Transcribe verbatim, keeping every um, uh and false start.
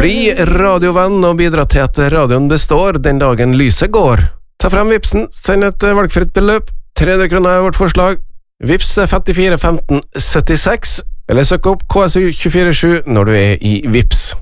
Bli radiovenn og bidra til at radioen består den dagen lyset går. Ta frem Vipsen, send et valgfritt beløp. tre hundre kroner er vårt forslag. Vips er femtifire femten syttiseks, eller søk opp K S U to fire sju når du er i Vips.